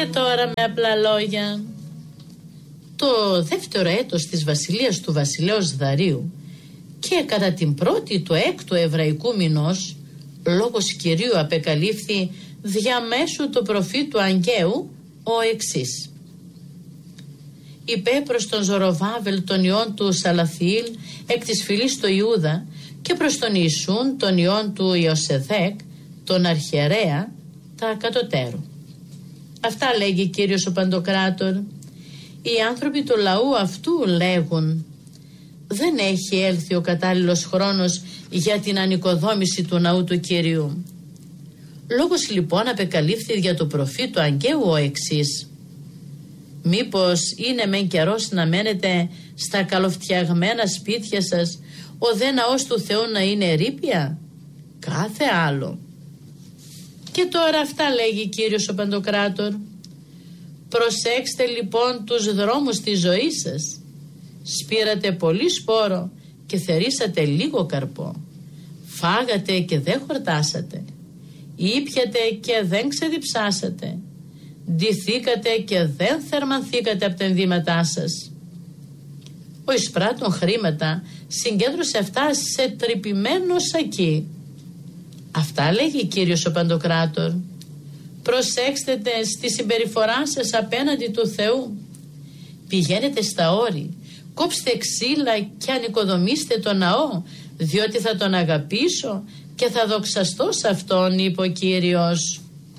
Και τώρα με απλά λόγια. Το δεύτερο έτος της βασιλείας του βασιλέως Δαρίου και κατά την πρώτη του έκτου εβραϊκού μηνός, λόγος Κυρίου απεκαλύφθη διαμέσου του προφήτου Αγγαίου ο εξής. Είπε προς τον Ζοροβάβελ τον ιόν του Σαλαθιήλ εκ της φυλής του Ιούδα και προς τον Ιησούν τον ιόν του Ιωσεδέκ τον αρχιερέα τα κατωτέρου. Αυτά λέγει Κύριος ο Παντοκράτορ. Οι άνθρωποι του λαού αυτού λέγουν: δεν έχει έλθει ο κατάλληλος χρόνος για την ανοικοδόμηση του ναού του Κυρίου. Λόγος λοιπόν απεκαλύφθη για του προφήτου Αγγαίου ο εξής. Μήπως είναι μεν καιρός να μένετε στα καλοφτιαγμένα σπίτια σας, ο δε ναός του Θεού να είναι ερείπια? Κάθε άλλο. Και τώρα αυτά λέγει Κύριος ο Παντοκράτορ. Προσέξτε λοιπόν τους δρόμους της ζωής σας. Σπήρατε πολύ σπόρο και θερήσατε λίγο καρπό. Φάγατε και δεν χορτάσατε. Ήπιατε και δεν ξεδιψάσατε. Ντυθήκατε και δεν θερμανθήκατε από τα ενδύματά σας. Ο εισπράττων χρήματα συγκέντρωσε αυτά σε τρυπημένο σακί. Αυτά λέγει Κύριος ο Παντοκράτορ. Προσέξτε στη συμπεριφορά σας απέναντι του Θεού. Πηγαίνετε στα όρη, κόψτε ξύλα και ανοικοδομήστε το ναό, διότι θα τον αγαπήσω και θα δοξαστώ σε αυτόν, είπε ο Κύριος.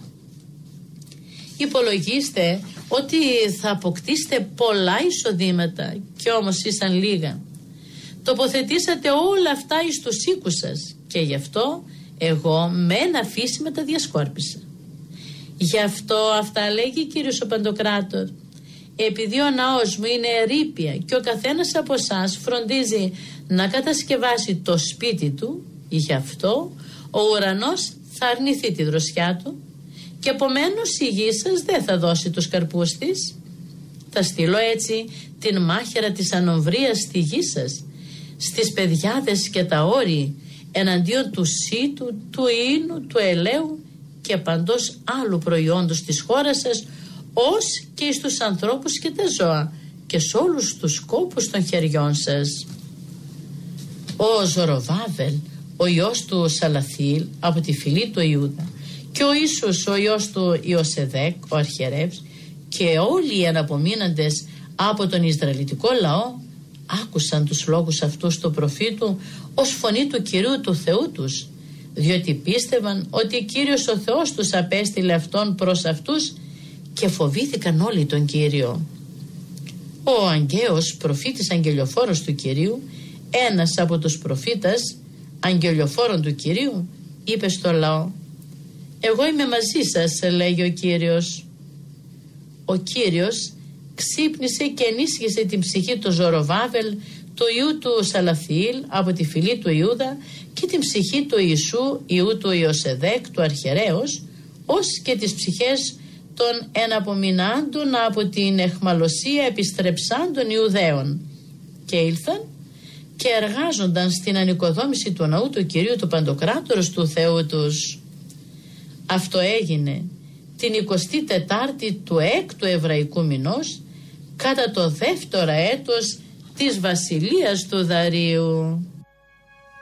Υπολογίστε ότι θα αποκτήσετε πολλά εισοδήματα και όμως ήσαν λίγα. Τοποθετήσατε όλα αυτά εις τους οίκους σας και γι' αυτό εγώ με ένα αφήσιμα τα διασκόρπισα. Γι' αυτό αυτά λέγει Κύριος ο Παντοκράτορ. Επειδή ο ναός μου είναι ερείπια και ο καθένας από εσάς φροντίζει να κατασκευάσει το σπίτι του, γι' αυτό ο ουρανός θα αρνηθεί τη δροσιά του και επομένως η γη σας δεν θα δώσει τους καρπούς της. Θα στείλω έτσι την μάχαιρα της ανομβρίας στη γη σας, στις πεδιάδες και τα όρη, εναντίον του σίτου, του ίνου, του ελαίου και παντός άλλου προϊόντος της χώρας σας, ως και εις τους ανθρώπους και τα ζώα και σε όλους τους κόπους των χεριών σας. Ο Ζοροβάβελ, ο ιός του Σαλαθιήλ από τη φυλή του Ιούδα, και ο Ιησούς, ο ιός του Ιωσεδέκ, ο αρχιερεύς, και όλοι οι αναπομείναντες από τον Ισραηλιτικό λαό άκουσαν τους λόγους αυτούς του προφήτου ως φωνή του Κυρίου του Θεού τους, διότι πίστευαν ότι Κύριος ο Θεός τους απέστειλε αυτόν προς αυτούς και φοβήθηκαν όλοι τον Κύριο. Ο Αγγαίος προφήτης αγγελιοφόρος του Κυρίου, ένας από τους προφήτας αγγελιοφόρων του Κυρίου, είπε στο λαό: εγώ είμαι μαζί σας, λέγει ο Κύριος. Ο Κύριος ξύπνησε και ενίσχυσε την ψυχή του Ζοροβάβελ, του ιού του Σαλαθιήλ από τη φυλή του Ιούδα, και την ψυχή του Ιησού, ιού του Ιωσεδέκ, του αρχιερέως, ως και τις ψυχές των εναπομεινάντων από την εχμαλωσία επιστρεψάντων Ιουδαίων, και ήλθαν και εργάζονταν στην ανοικοδόμηση του ναού του Κυρίου του Παντοκράτορος του Θεού τους. Αυτό έγινε την 24η του 6ου εβραϊκού μηνός, κατά το δεύτερο έτος της βασιλείας του Δαρίου.